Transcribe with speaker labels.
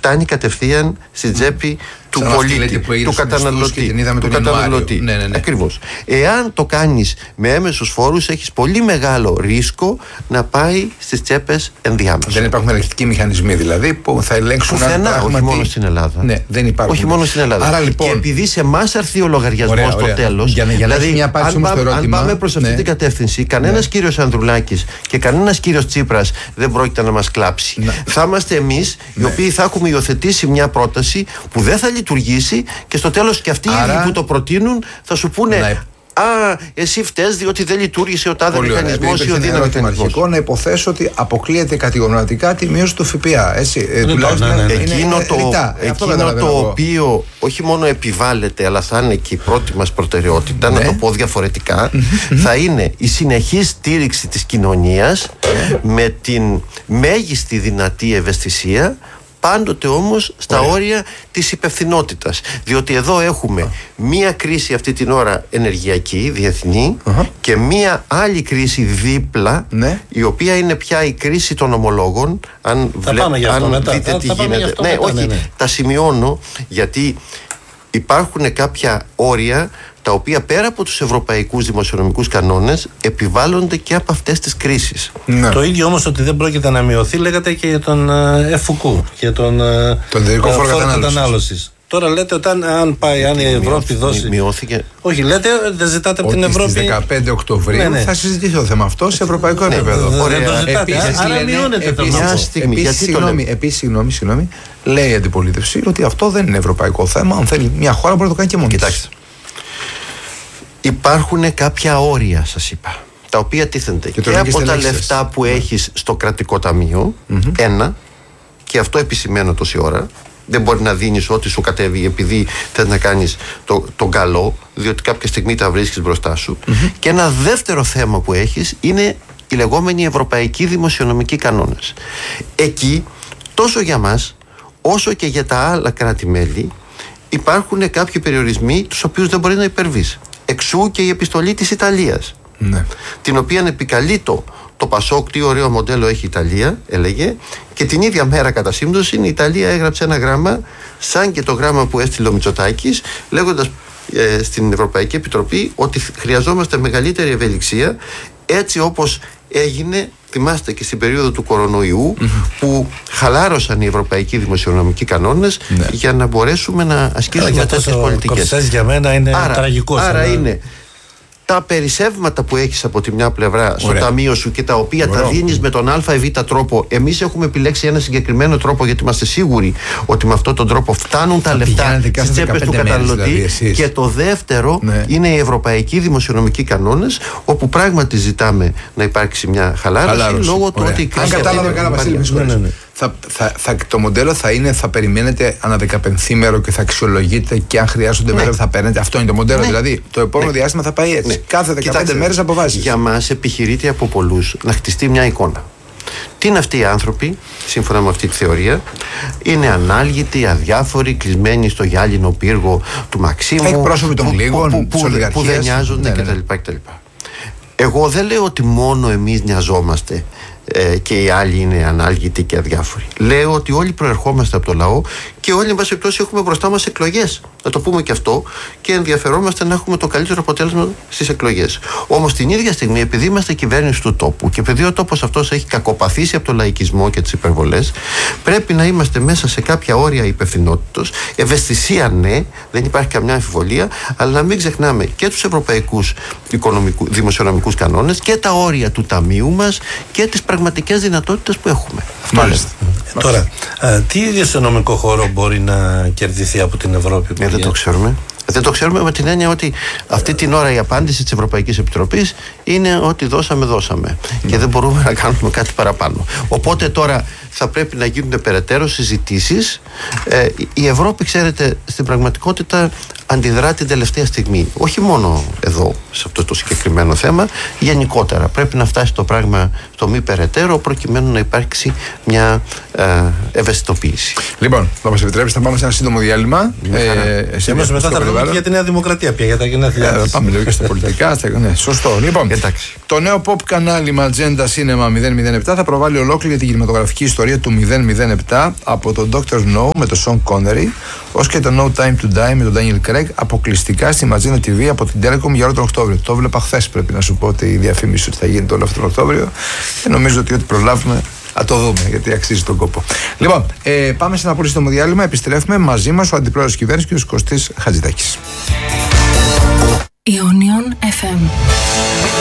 Speaker 1: φτάνει κατευθείαν στην τσέπη του πολίτη, του καταναλωτή.
Speaker 2: Ναι.
Speaker 1: Ακριβώς. Εάν το κάνεις με έμεσους φόρους, έχεις πολύ μεγάλο ρίσκο να πάει στις τσέπες ενδιάμεσα.
Speaker 2: Δεν υπάρχουν ελεγκτικοί μηχανισμοί δηλαδή που θα ελέγξουν
Speaker 1: όχι μόνο στην Ελλάδα.
Speaker 2: Ναι, δεν υπάρχουν.
Speaker 1: Όχι μόνο στην Ελλάδα.
Speaker 2: Άρα, λοιπόν,
Speaker 1: και επειδή σε εμάς έρθει ο λογαριασμός στο τέλος, δηλαδή αν πάμε προς αυτή την κατεύθυνση, κανένας κύριος Ανδρουλάκης και κανένας κύριος Τσίπρας δεν πρόκειται να μας κλάψει. Θα είμαστε εμείς οι οποίοι θα έχουμε υιοθετήσει μια πρόταση που δεν θα λειτουργήσει και στο τέλος και αυτοί που το προτείνουν θα σου πούνε εσύ φταίς διότι δεν λειτουργήσε ο τάδε μηχανισμός ή ο δύναμη μηχανισμός.
Speaker 2: Να υποθέσω ότι αποκλείεται κατηγορηματικά τη μείωση του ΦΠΑ.
Speaker 1: Εκείνο το οποίο όχι μόνο επιβάλλεται, αλλά θα είναι και η πρώτη μας προτεραιότητα, να το πω διαφορετικά, θα είναι η συνεχής στήριξη της κοινωνίας με την μέγιστη δυνατή ευαισθησία, πάντοτε όμως στα όρια της υπευθυνότητας. Διότι εδώ έχουμε μία κρίση αυτή την ώρα ενεργειακή, διεθνή, και μία άλλη κρίση δίπλα, η οποία είναι πια η κρίση των ομολόγων. Αν δείτε τι γίνεται. Τα σημειώνω, γιατί υπάρχουν κάποια όρια τα οποία πέρα από τους ευρωπαϊκούς δημοσιονομικούς κανόνες επιβάλλονται και από αυτές τις κρίσεις.
Speaker 3: Το ίδιο όμως ότι δεν πρόκειται να μειωθεί λέγατε και για τον ΕΦΟΚΟΥ, για τον
Speaker 2: εταιρικό φόρο κατανάλωσης.
Speaker 3: Τώρα λέτε ότι αν η Ευρώπη δώσει.
Speaker 1: Μειώθηκε.
Speaker 3: Όχι, λέτε, δεν ζητάτε από την Ευρώπη.
Speaker 2: Στις 15 Οκτωβρίου θα συζητήσει το θέμα αυτό σε ευρωπαϊκό επίπεδο.
Speaker 3: Άρα μειώνεται το θέμα.
Speaker 2: Επίσης, συγγνώμη, λέει η αντιπολίτευση ότι αυτό δεν είναι ευρωπαϊκό θέμα. Αν θέλει μια χώρα μπορεί να το κάνει και μόνη.
Speaker 1: Κοιτάξτε. Υπάρχουν κάποια όρια, σας είπα, τα οποία τίθενται και από τα λεφτά που έχεις στο κρατικό ταμείο, ένα, και αυτό επισημαίνω τόση ώρα. Δεν μπορεί να δίνεις ό,τι σου κατέβει επειδή θες να κάνεις τον καλό, διότι κάποια στιγμή τα βρίσκεις μπροστά σου. Και ένα δεύτερο θέμα που έχεις είναι οι λεγόμενοι ευρωπαϊκοί δημοσιονομικοί κανόνες. Εκεί, τόσο για μας, όσο και για τα άλλα κράτη-μέλη, υπάρχουν κάποιοι περιορισμοί τους οποίους δεν μπορεί να υπερβείς. Εξού και η επιστολή της Ιταλίας, την οποία επικαλεί το Πασόκ, τι ωραίο μοντέλο έχει η Ιταλία, έλεγε, και την ίδια μέρα κατά σύμπτωση η Ιταλία έγραψε ένα γράμμα, σαν και το γράμμα που έστειλε ο Μητσοτάκης, λέγοντας στην Ευρωπαϊκή Επιτροπή ότι χρειαζόμαστε μεγαλύτερη ευελιξία, έτσι όπως έγινε, θυμάστε, και στην περίοδο του κορονοϊού, που χαλάρωσαν οι ευρωπαϊκοί δημοσιονομικοί κανόνες για να μπορέσουμε να ασκήσουμε αυτές τις πολιτικές.
Speaker 3: Το για μένα είναι τραγικό.
Speaker 1: Άρα είναι τα περισσεύματα που έχεις από τη μια πλευρά στο ταμείο σου και τα οποία τα δίνεις με τον α ή β τρόπο. Εμείς έχουμε επιλέξει ένα συγκεκριμένο τρόπο γιατί είμαστε σίγουροι ότι με αυτόν τον τρόπο φτάνουν τα λεφτά στις τσέπες του καταναλωτή. Δηλαδή, και το δεύτερο είναι οι ευρωπαϊκοί δημοσιονομικοί κανόνες, όπου πράγματι ζητάμε να υπάρξει μια χαλάρωση λόγω του ότι η κρίση.
Speaker 2: Αν κατάλαβα καλά, Βασίλη, το μοντέλο θα περιμένετε ανά 15 και θα αξιολογείτε και αν χρειάζονται μέρες θα παίρνετε. Αυτό είναι το μοντέλο. Δηλαδή το επόμενο διάστημα θα πάει έτσι. Κάθε 15 μέρες αποφάσεις.
Speaker 1: Για μας επιχειρείται από πολλούς να χτιστεί μια εικόνα. Τι είναι αυτοί οι άνθρωποι, σύμφωνα με αυτή τη θεωρία? Είναι ανάλγητοι, αδιάφοροι, κλεισμένοι στο γυάλινο πύργο του Μαξίμου,
Speaker 2: εκπρόσωποι των λίγων,
Speaker 1: που δεν νοιάζονται κτλ. Εγώ δεν λέω ότι μόνο εμείς νοιαζόμαστε και οι άλλοι είναι ανάλγητοι και αδιάφοροι. Λέω ότι όλοι προερχόμαστε από το λαό και όλοι, εν πάση περιπτώσει, έχουμε μπροστά μας εκλογές. Να το πούμε και αυτό, και ενδιαφερόμαστε να έχουμε το καλύτερο αποτέλεσμα στις εκλογές. Όμως την ίδια στιγμή, επειδή είμαστε κυβέρνηση του τόπου και επειδή ο τόπος αυτός έχει κακοπαθήσει από το λαϊκισμό και τις υπερβολές, πρέπει να είμαστε μέσα σε κάποια όρια υπευθυνότητος. Ευαισθησία, ναι, δεν υπάρχει καμιά αμφιβολία, αλλά να μην ξεχνάμε και τους ευρωπαϊκούς δημοσιονομικούς κανόνες και τα όρια του ταμείου μας και τις πραγματικές δυνατότητες που έχουμε.
Speaker 2: Μάλιστα.
Speaker 3: Τώρα, τι ιδεονομικό χώρο μπορεί να κερδιθεί από την Ευρώπη?
Speaker 1: Δεν το ξέρουμε. Δεν το ξέρουμε με την έννοια ότι αυτή την ώρα η απάντηση της Ευρωπαϊκής Επιτροπής είναι ότι δώσαμε και δεν μπορούμε να κάνουμε κάτι παραπάνω. Οπότε τώρα θα πρέπει να γίνουν περαιτέρω συζητήσεις. Η Ευρώπη, ξέρετε, στην πραγματικότητα αντιδρά την τελευταία στιγμή. Όχι μόνο εδώ, σε αυτό το συγκεκριμένο θέμα, γενικότερα. Πρέπει να φτάσει το πράγμα στο τομή περαιτέρω προκειμένου να υπάρξει μια ευαισθητοποίηση.
Speaker 2: Λοιπόν, θα μας επιτρέψετε να πάμε σε ένα σύντομο διάλειμμα.
Speaker 3: Εμείς μετά θα πούμε για τη Νέα Δημοκρατία πια, για τα γενέθλια.
Speaker 2: Πάμε λίγο και στα πολιτικά. Ναι, σωστό. Λοιπόν, το νέο pop κανάλι Magenta Cinema 007 θα προβάλλει ολόκληρη την κινηματογραφική ιστορία του 007 από τον Dr. No με τον Sean Connery ως και το No Time to Die με τον Daniel Craig αποκλειστικά στη Magenta TV από την Telecom για όλο τον Οκτώβριο. Το βλέπα χθες, πρέπει να σου πω, ότι η διαφήμιση ότι θα γίνεται όλο αυτόν τον Οκτώβριο και νομίζω ότι ό,τι προλάβουμε θα το δούμε, γιατί αξίζει τον κόπο. Λοιπόν, πάμε σε ένα πολύ σύντομο διάλειμμα. Επιστρέφουμε μαζί μας ο Αντιπρόεδρος της Κυβέρνησης κ. Κωστής Χατζηδάκης.
Speaker 4: Ionion FM.